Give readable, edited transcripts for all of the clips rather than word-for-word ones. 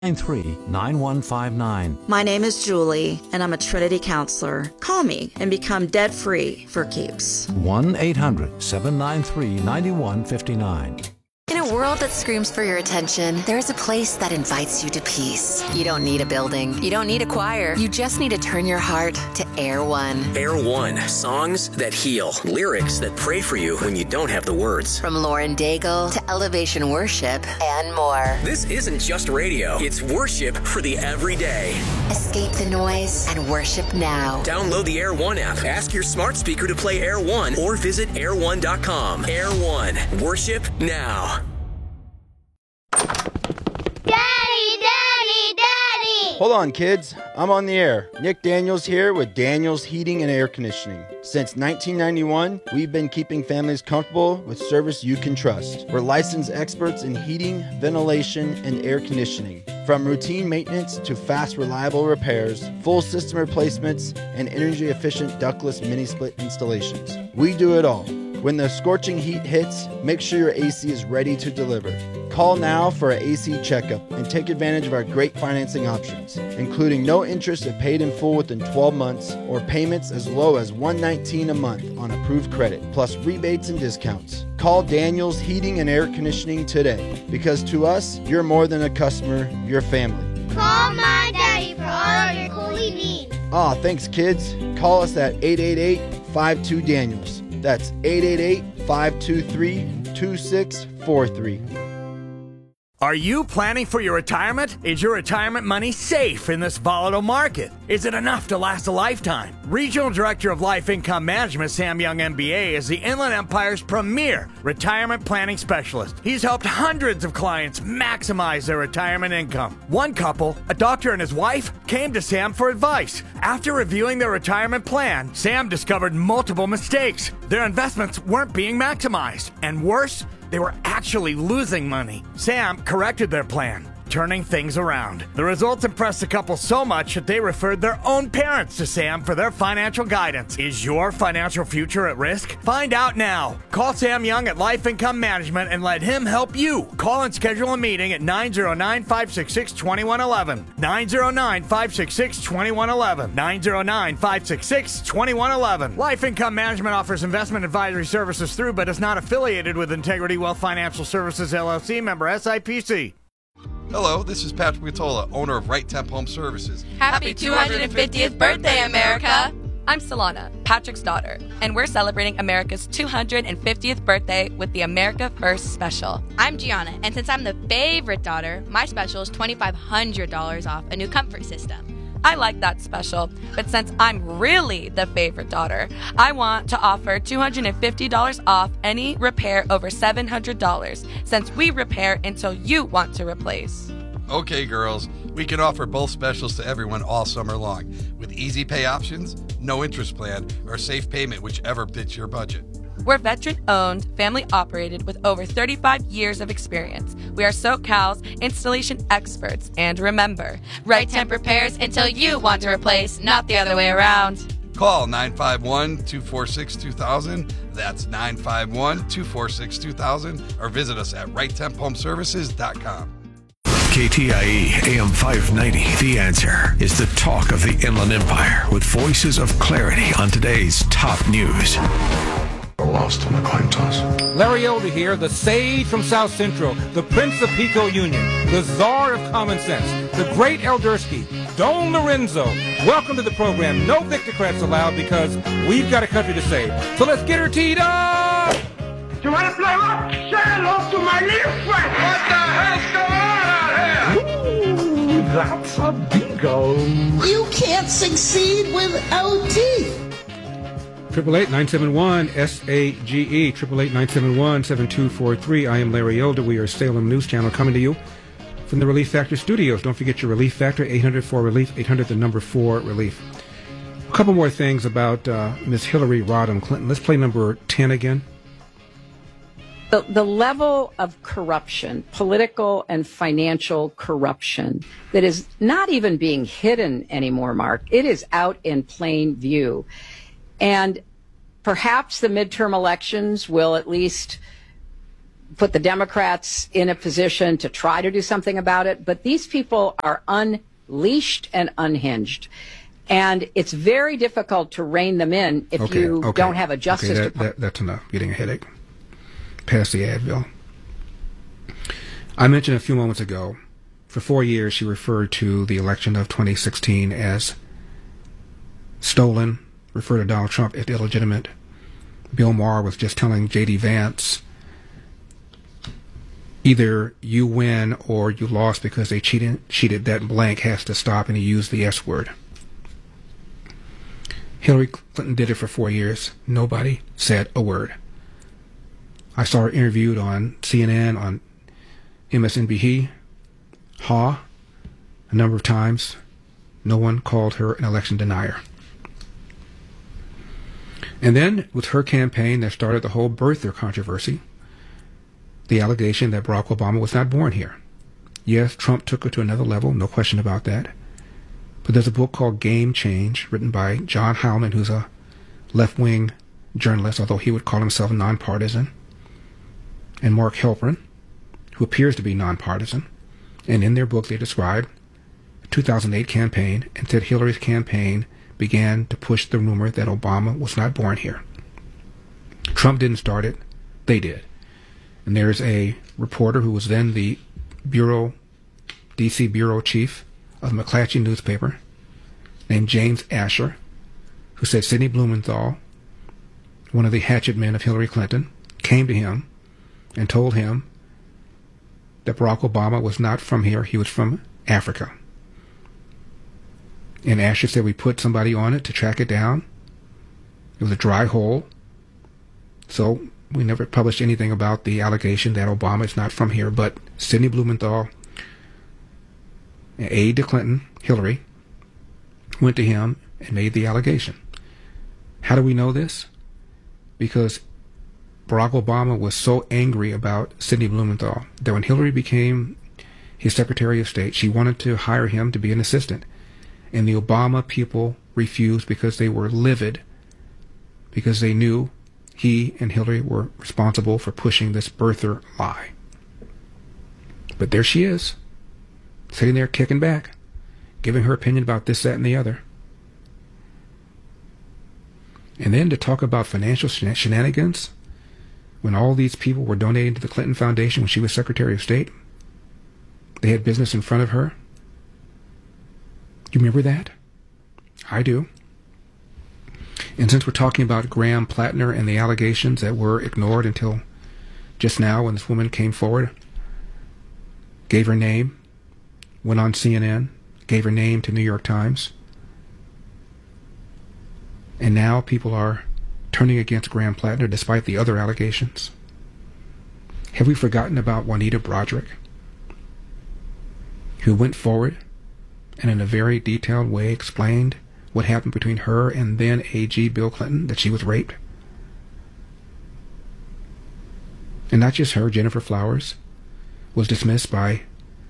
9159. My name is Julie, and I'm a Trinity counselor. Call me and become debt-free for keeps. 1-800-793-9159. In a world that screams for your attention, there's a place that invites you to peace. You don't need a building. You don't need a choir. You just need to turn your heart to Air One. Air One, songs that heal, lyrics that pray for you when you don't have the words. From Lauren Daigle to Elevation Worship and more. This isn't just radio. It's worship for the everyday. Escape the noise and worship now. Download the Air One app. Ask your smart speaker to play Air One or visit air1.com. Air One, worship now. Daddy! Hold on, kids. I'm on the air. Nick Daniels here with Daniels Heating and Air Conditioning. Since 1991, we've been keeping families comfortable with service you can trust. We're licensed experts in heating, ventilation, and air conditioning. From routine maintenance to fast, reliable repairs, full system replacements, and energy-efficient ductless mini-split installations. We do it all. When the scorching heat hits, make sure your AC is ready to deliver. Call now for an AC checkup and take advantage of our great financing options, including no interest if paid in full within 12 months or payments as low as $119 a month on approved credit, plus rebates and discounts. Call Daniels Heating and Air Conditioning today, because to us, you're more than a customer, you're family. Call my daddy for all your cooling needs. Thanks, kids. Call us at 888-52-DANIELS. That's 888-523-2643. Are you planning for your retirement? Is your retirement money safe in this volatile market? Is it enough to last a lifetime? Regional Director of Life Income Management, Sam Young MBA, is the Inland Empire's premier retirement planning specialist. He's helped hundreds of clients maximize their retirement income. One couple, a doctor and his wife, came to Sam for advice. After reviewing their retirement plan, Sam discovered multiple mistakes. Their investments weren't being maximized. And worse, they were actually losing money. Sam corrected their plan, turning things around. The results impressed the couple so much that they referred their own parents to Sam for their financial guidance. Is your financial future at risk? Find out now. Call Sam Young at Life Income Management and let him help you. Call and schedule a meeting at 909-566-2111. 909-566-2111. 909-566-2111. Life Income Management offers investment advisory services through but is not affiliated with Integrity Wealth Financial Services, LLC, member SIPC. Hello, this is Patrick Matola, owner of Right Temp Home Services. Happy 250th birthday, America! I'm Solana, Patrick's daughter, and we're celebrating America's 250th birthday with the America First special. I'm Gianna, and since I'm the favorite daughter, my special is $2,500 off a new comfort system. I like that special, but since I'm really the favorite daughter, I want to offer $250 off any repair over $700, since we repair until you want to replace. Okay, girls, we can offer both specials to everyone all summer long, with easy pay options, no interest plan, or safe payment, whichever fits your budget. We're veteran-owned, family-operated with over 35 years of experience. We are SoCal's installation experts. And remember, Right Temp repairs until you want to replace, not the other way around. Call 951-246-2000. That's 951-246-2000. Or visit us at righttemphomeservices.com. KTIE AM 590. The Answer is the talk of the Inland Empire with voices of clarity on today's top news. Lost on the coin toss. Larry Elder here, the sage from South Central, the Prince of Pico Union, the czar of common sense, the great Eldersky, Don Lorenzo. Welcome to the program. No Victocrats allowed because we've got a country to save. So let's get her teed up! You want to play rock? Say hello to my little friend. What the hell's going on out here? Ooh, that's a bingo. You can't succeed without teeth. 888-971-SAGE, 888-971-7243. I am Larry Elder. We are Salem News Channel coming to you from the Relief Factor studios. Don't forget your Relief Factor, 800-4-RELIEF, 800-4-RELIEF. A couple more things about Miss Hillary Rodham Clinton. Let's play number 10 again. The level of corruption, political and financial corruption, that is not even being hidden anymore, Mark. It is out in plain view. And perhaps the midterm elections will at least put the Democrats in a position to try to do something about it. But these people are unleashed and unhinged. And it's very difficult to rein them in if you don't have a justice department. That's enough. Getting a headache. Pass the Advil. I mentioned a few moments ago, for 4 years she referred to the election of 2016 as stolen, referred to Donald Trump as illegitimate. Bill Maher was just telling J.D. Vance, either you win or you lost because they cheated. That blank has to stop, and he used the S word. Hillary Clinton did it for 4 years. Nobody said a word. I saw her interviewed on CNN, on MSNBC, a number of times. No one called her an election denier. And then, with her campaign, that started the whole birther controversy. The allegation that Barack Obama was not born here. Yes, Trump took it to another level, no question about that. But there's a book called Game Change, written by John Howland, who's a left-wing journalist, although he would call himself nonpartisan, and Mark Halperin, who appears to be nonpartisan. And in their book, they describe the 2008 campaign and said Hillary's campaign began to push the rumor that Obama was not born here. Trump didn't start it. They did. And there's a reporter who was then the D.C. bureau chief of the McClatchy newspaper named James Asher, who said Sidney Blumenthal, one of the hatchet men of Hillary Clinton, came to him and told him that Barack Obama was not from here, he was from Africa. And Asher said we put somebody on it to track it down. It was a dry hole. So we never published anything about the allegation that Obama is not from here. But Sidney Blumenthal, an aide to Clinton, Hillary, went to him and made the allegation. How do we know this? Because Barack Obama was so angry about Sidney Blumenthal that when Hillary became his Secretary of State, she wanted to hire him to be an assistant. And the Obama people refused because they were livid, because they knew he and Hillary were responsible for pushing this birther lie. But there she is, sitting there kicking back, giving her opinion about this, that, and the other. And then to talk about financial shenanigans, when all these people were donating to the Clinton Foundation when she was Secretary of State, they had business in front of her. You remember that? I do. And since we're talking about Graham Plattner and the allegations that were ignored until just now when this woman came forward, gave her name, went on CNN, gave her name to New York Times, and now people are turning against Graham Plattner despite the other allegations. Have we forgotten about Juanita Broderick, who went forward and in a very detailed way explained what happened between her and then AG Bill Clinton, that she was raped? And not just her, Jennifer Flowers was dismissed by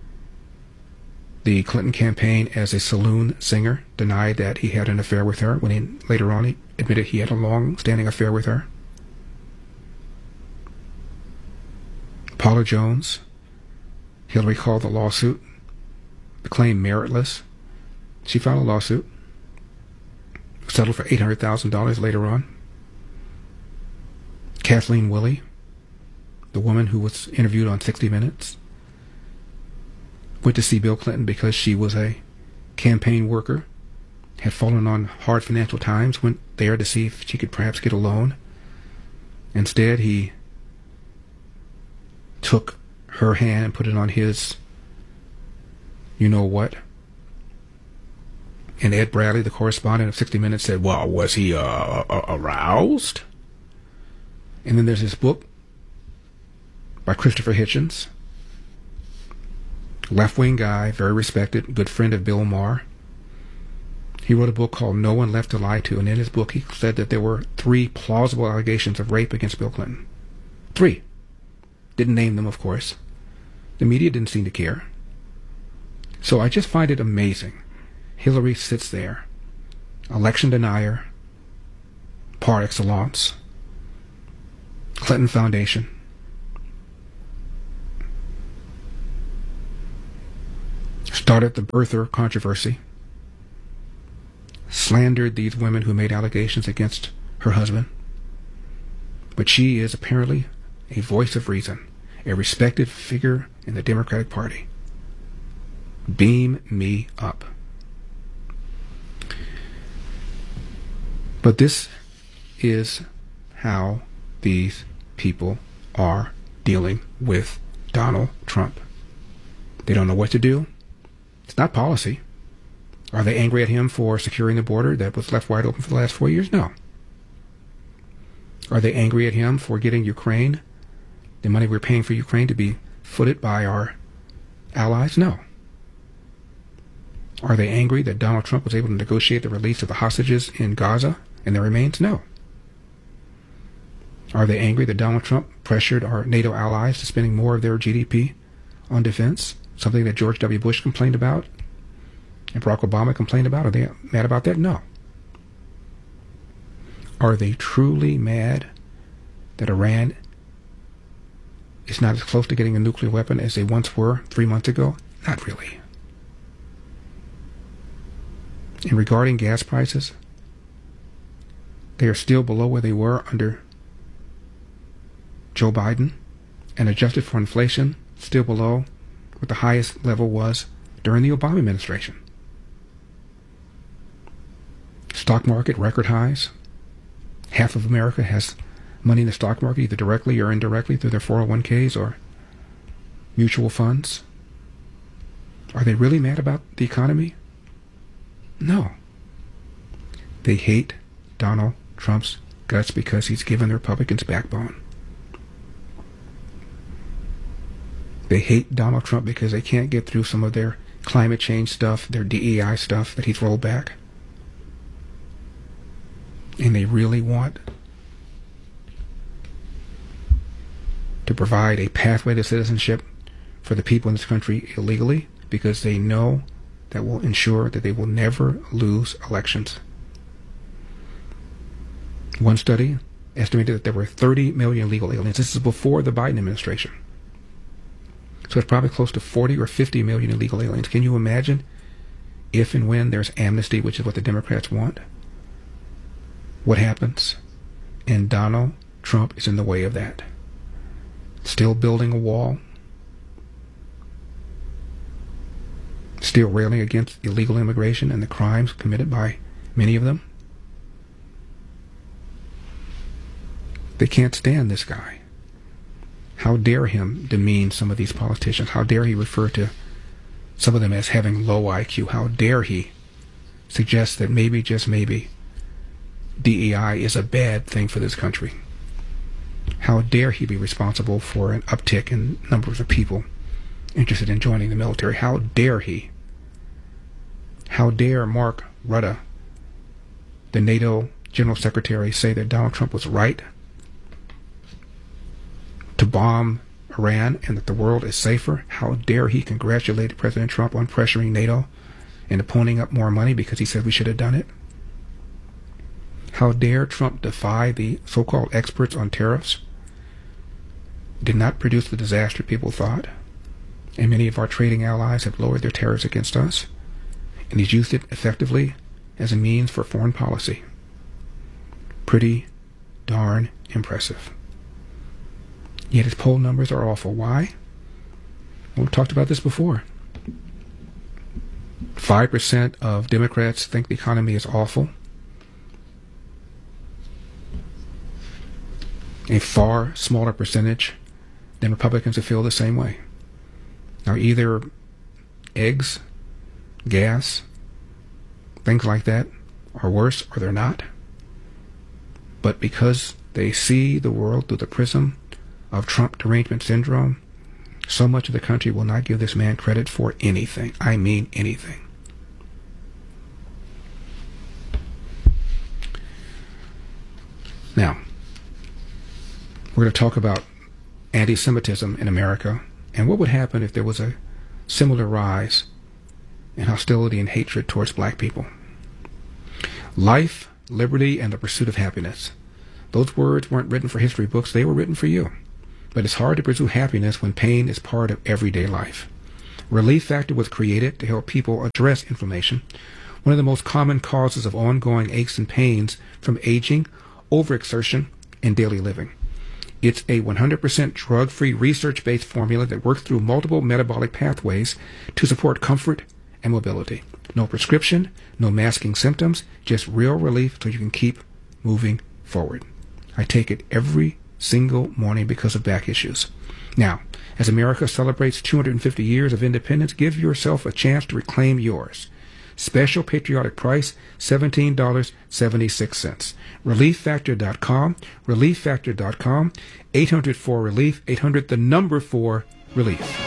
the Clinton campaign as a saloon singer, denied that he had an affair with her when he later on he admitted he had a long-standing affair with her. Paula Jones, Hillary called the lawsuit, the claim meritless. She filed a lawsuit, settled for $800,000 later on. Kathleen Willey, the woman who was interviewed on 60 Minutes, went to see Bill Clinton because she was a campaign worker, had fallen on hard financial times, went there to see if she could perhaps get a loan. Instead, he took her hand and put it on his you-know-what. And Ed Bradley, the correspondent of 60 Minutes, said, well, was he aroused? And then there's this book by Christopher Hitchens, left-wing guy, very respected, good friend of Bill Maher. He wrote a book called No One Left to Lie To, and in his book he said that there were 3 plausible allegations of rape against Bill Clinton. 3. Didn't name them, of course. The media didn't seem to care. So I just find it amazing. Hillary sits there, election denier, par excellence, Clinton Foundation, started the birther controversy, slandered these women who made allegations against her husband. But she is apparently a voice of reason, a respected figure in the Democratic Party. Beam me up. But this is how these people are dealing with Donald Trump. They don't know what to do. It's not policy. Are they angry at him for securing the border that was left wide open for the last 4 years? No. Are they angry at him for getting Ukraine, the money we're paying for Ukraine, to be footed by our allies? No. Are they angry that Donald Trump was able to negotiate the release of the hostages in Gaza and their remains? No. Are they angry that Donald Trump pressured our NATO allies to spending more of their GDP on defense, something that George W. Bush complained about and Barack Obama complained about? Are they mad about that? No. Are they truly mad that Iran is not as close to getting a nuclear weapon as they once were 3 months ago? Not really. And regarding gas prices, they are still below where they were under Joe Biden, and adjusted for inflation, still below what the highest level was during the Obama administration. Stock market record highs. Half of America has money in the stock market, either directly or indirectly through their 401ks or mutual funds. Are they really mad about the economy? No. They hate Donald Trump's guts because he's given the Republicans backbone. They hate Donald Trump because they can't get through some of their climate change stuff, their DEI stuff that he's rolled back. And they really want to provide a pathway to citizenship for the people in this country illegally, because they know that will ensure that they will never lose elections. One study estimated that there were 30 million illegal aliens. This is before the Biden administration. So it's probably close to 40 or 50 million illegal aliens. Can you imagine if and when there's amnesty, which is what the Democrats want? What happens? And Donald Trump is in the way of that. Still building a wall. Still railing against illegal immigration and the crimes committed by many of them. They can't stand this guy. How dare him demean some of these politicians? How dare he refer to some of them as having low IQ? How dare he suggest that maybe, just maybe, DEI is a bad thing for this country? How dare he be responsible for an uptick in numbers of people interested in joining the military? How dare he? How dare Mark Rutte, the NATO General Secretary, say that Donald Trump was right to bomb Iran and that the world is safer? How dare he congratulate President Trump on pressuring NATO into ponying up more money because he said we should have done it? How dare Trump defy the so-called experts on tariffs? Did not produce the disaster people thought. And many of our trading allies have lowered their tariffs against us. And he's used it effectively as a means for foreign policy. Pretty darn impressive. Yet his poll numbers are awful. Why? Well, we talked about this before. 5% of Democrats think the economy is awful. A far smaller percentage than Republicans who feel the same way. Now, either eggs, gas, things like that are worse or they're not. But because they see the world through the prism of Trump derangement syndrome, so much of the country will not give this man credit for anything. I mean anything. Now, we're going to talk about anti-Semitism in America and what would happen if there was a similar rise in hostility and hatred towards black people. Life, liberty, and the pursuit of happiness. Those words weren't written for history books, they were written for you. But it's hard to pursue happiness when pain is part of everyday life. Relief Factor was created to help people address inflammation, one of the most common causes of ongoing aches and pains from aging, overexertion, and daily living. It's a 100% drug-free, research-based formula that works through multiple metabolic pathways to support comfort and mobility. No prescription, no masking symptoms, just real relief so you can keep moving forward. I take it every single morning because of back issues. Now, as America celebrates 250 years of independence, give yourself a chance to reclaim yours. Special patriotic price, $17.76. ReliefFactor.com, ReliefFactor.com, 800-4-RELIEF, 800-4-RELIEF.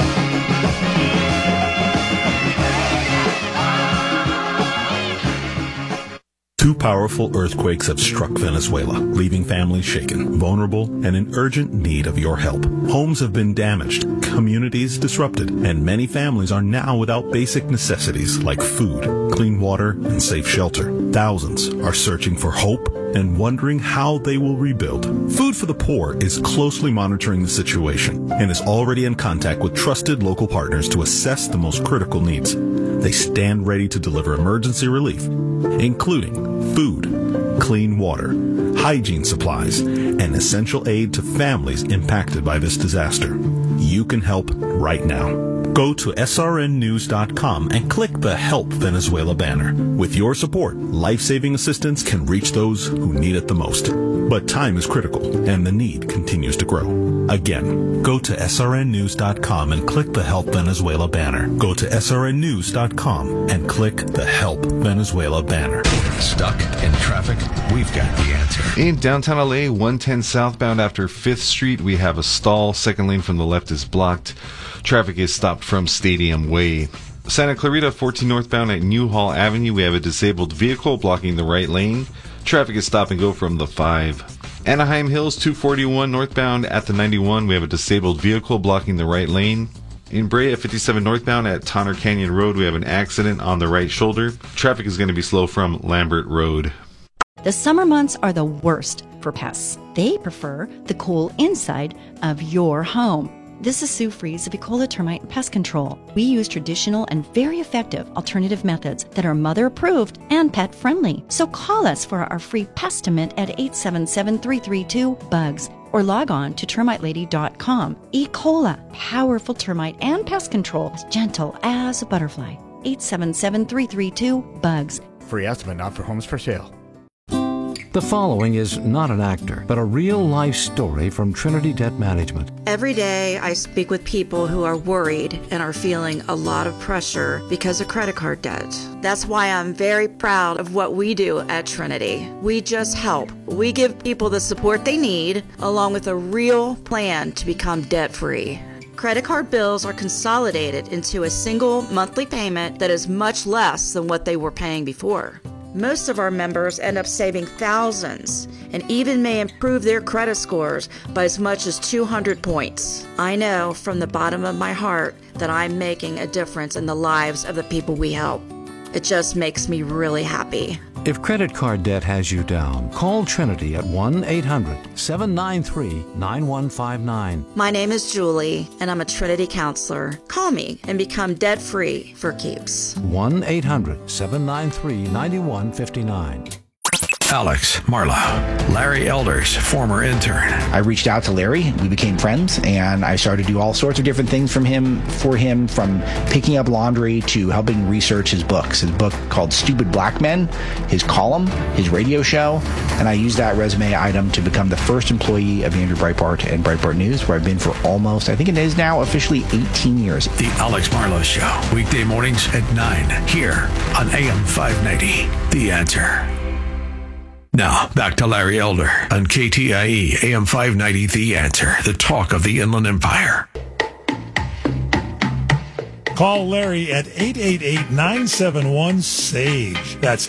Two powerful earthquakes have struck Venezuela, leaving families shaken, vulnerable, and in urgent need of your help. Homes have been damaged, communities disrupted, and many families are now without basic necessities like food, clean water, and safe shelter. Thousands are searching for hope and wondering how they will rebuild. Food for the Poor is closely monitoring the situation and is already in contact with trusted local partners to assess the most critical needs. They stand ready to deliver emergency relief, including food, clean water, hygiene supplies, and essential aid to families impacted by this disaster. You can help right now. Go to srnnews.com and click the Help Venezuela banner. With your support, life-saving assistance can reach those who need it the most. But time is critical, and the need continues to grow. Again, go to srnnews.com and click the Help Venezuela banner. Go to srnnews.com and click the Help Venezuela banner. Stuck in traffic? We've got the answer. In downtown LA, 110 southbound after 5th Street, we have a stall. Second lane from the left is blocked. Traffic is stopped from Stadium Way. Santa Clarita, 14 northbound at Newhall Avenue, we have a disabled vehicle blocking the right lane. Traffic is stop and go from the 5. Anaheim Hills, 241 northbound at the 91, we have a disabled vehicle blocking the right lane. In Brea, 57 northbound at Tonner Canyon Road, we have an accident on the right shoulder. Traffic is going to be slow from Lambert Road. The summer months are the worst for pests. They prefer the cool inside of your home. This is Sue Fries of Ecola Termite and Pest Control. We use traditional and very effective alternative methods that are mother-approved and pet-friendly. So call us for our free Pestimate at 877-332-BUGS or log on to termitelady.com. Ecola, powerful termite and pest control, as gentle as a butterfly. 877-332-BUGS. Free estimate not for homes for sale. The following is not an actor, but a real-life story from Trinity Debt Management. Every day I speak with people who are worried and are feeling a lot of pressure because of credit card debt. That's why I'm very proud of what we do at Trinity. We just help. We give people the support they need, along with a real plan to become debt-free. Credit card bills are consolidated into a single monthly payment that is much less than what they were paying before. Most of our members end up saving thousands and even may improve their credit scores by as much as 200 points. I know from the bottom of my heart that I'm making a difference in the lives of the people we help. It just makes me really happy. If credit card debt has you down, call Trinity at 1-800-793-9159. My name is Julie, and I'm a Trinity counselor. Call me and become debt-free for keeps. 1-800-793-9159. Alex, Marla, Larry Elders, former intern. I reached out to Larry. We became friends, and I started to do all sorts of different things for him, from picking up laundry to helping research his books. His book called Stupid Black Men, his column, his radio show, and I used that resume item to become the first employee of Andrew Breitbart and Breitbart News, where I've been for almost, I think it is now officially 18 years. The Alex Marlowe Show, weekday mornings at 9, here on AM 590. The Answer. Now, back to Larry Elder on KTIE AM 590, The Answer, the talk of the Inland Empire. Call Larry at 888-971-SAGE. That's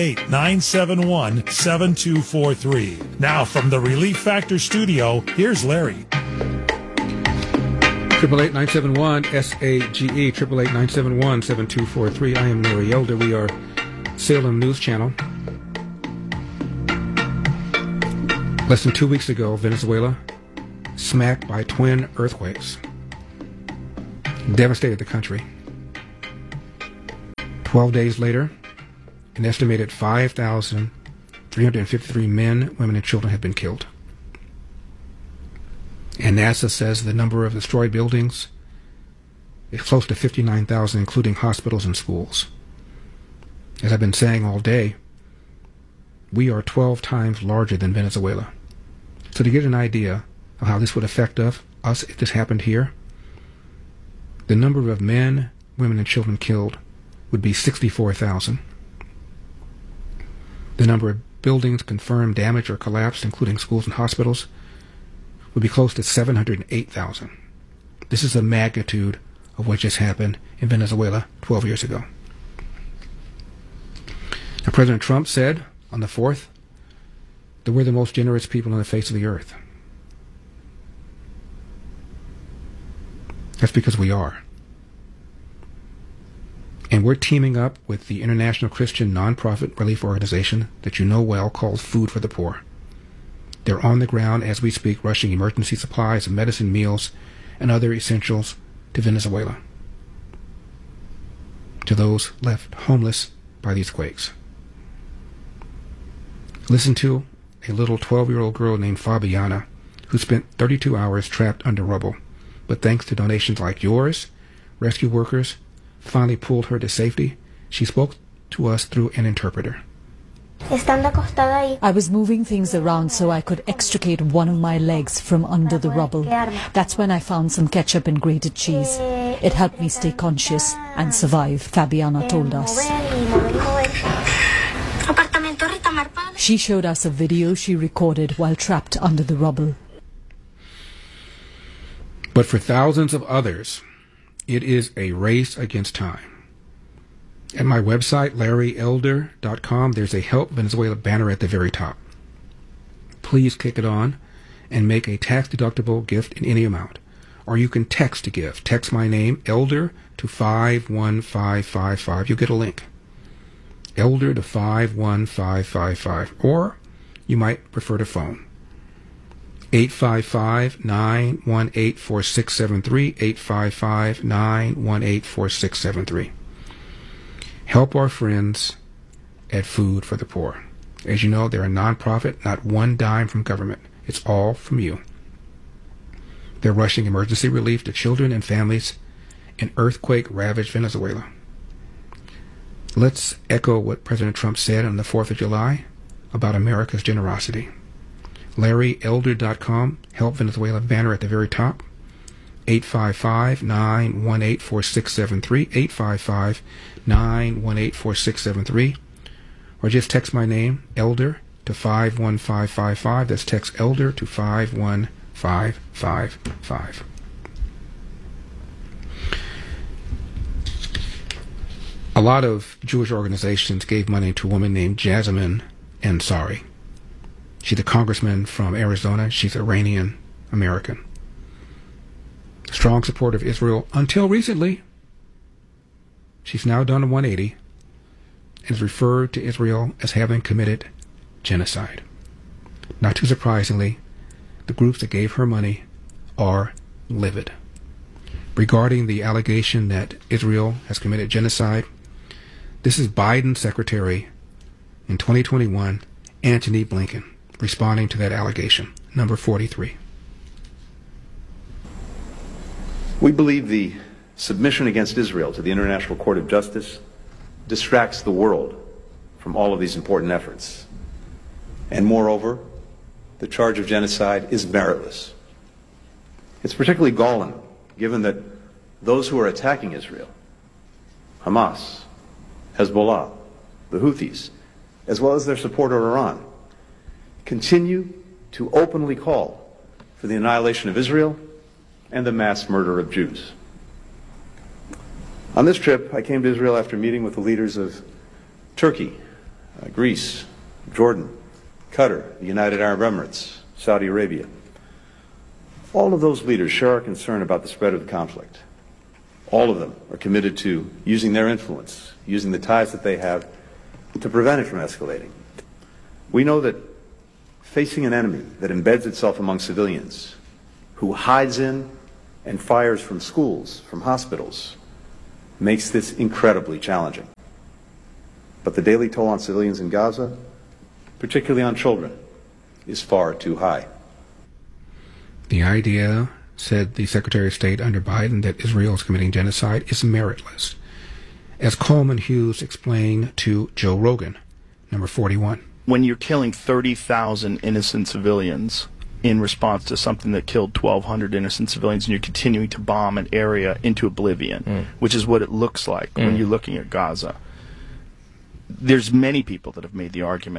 888-971-7243. Now, from the Relief Factor studio, here's Larry. 888-971-SAGE, 888-971-7243. I am Larry Elder. We are Salem News Channel. Less than 2 weeks ago, Venezuela smacked by twin earthquakes. devastated the country. 12 days later, an estimated 5,353 men, women, and children have been killed. And NASA says the number of destroyed buildings is close to 59,000, including hospitals and schools. As I've been saying all day, we are 12 times larger than Venezuela. So to get an idea of how this would affect us if this happened here, the number of men, women, and children killed would be 64,000. The number of buildings confirmed damaged or collapsed, including schools and hospitals, would be close to 708,000. This is the magnitude of what just happened in Venezuela 12 years ago. Now, President Trump said on the 4th that we're the most generous people on the face of the earth. That's because we are. And we're teaming up with the international Christian nonprofit relief organization that you know well called Food for the Poor. They're on the ground as we speak, rushing emergency supplies of medicine, meals, and other essentials to Venezuela, to those left homeless by these quakes. Listen to a little 12-year-old girl named Fabiana who spent 32 hours trapped under rubble, but thanks to donations like yours, rescue workers finally pulled her to safety. She spoke to us through an interpreter. I was moving things around so I could extricate one of my legs from under the rubble. That's when I found some ketchup and grated cheese. It helped me stay conscious and survive, Fabiana told us. She showed us a video she recorded while trapped under the rubble. But for thousands of others, it is a race against time. At my website, LarryElder.com, there's a Help Venezuela banner at the very top. Please click it on and make a tax-deductible gift in any amount. Or you can text to give. Text my name, Elder, to 51555. You'll get a link. Elder to 51555. Or you might prefer to phone. 855-918-4673. 855-918-4673. Help our friends at Food for the Poor. As you know, they're a nonprofit, not one dime from government. It's all from you. They're rushing emergency relief to children and families in earthquake-ravaged Venezuela. Let's echo what President Trump said on the 4th of July about America's generosity. LarryElder.com, Help Venezuela banner at the very top. 855-918-4673. 855-918-4673. Or just text my name, Elder, to 51555. That's text Elder to 51555. A lot of Jewish organizations gave money to a woman named Jasmine Ansari. She's a congressman from Arizona. She's Iranian American. Strong supporter of Israel until recently. She's now done a 180 and is referred to Israel as having committed genocide. Not too surprisingly, the groups that gave her money are livid. Regarding the allegation that Israel has committed genocide, this is Biden's secretary in 2021, Antony Blinken, responding to that allegation, number 43. We believe the submission against Israel to the International Court of Justice distracts the world from all of these important efforts. And moreover, the charge of genocide is meritless. It's particularly galling, given that those who are attacking Israel, Hamas, Hezbollah, the Houthis, as well as their supporter Iran, continue to openly call for the annihilation of Israel and the mass murder of Jews. On this trip, I came to Israel after meeting with the leaders of Turkey, Greece, Jordan, Qatar, the United Arab Emirates, Saudi Arabia. All of those leaders share our concern about the spread of the conflict. All of them are committed to using their influence, using the ties that they have to prevent it from escalating. We know that facing an enemy that embeds itself among civilians, who hides in and fires from schools, from hospitals, makes this incredibly challenging. But the daily toll on civilians in Gaza, particularly on children, is far too high. The idea, said the Secretary of State under Biden, that Israel is committing genocide is meritless. As Coleman Hughes explained to Joe Rogan, number 41. When you're killing 30,000 innocent civilians in response to something that killed 1,200 innocent civilians, and you're continuing to bomb an area into oblivion, which is what it looks like when you're looking at Gaza, there's many people that have made the argument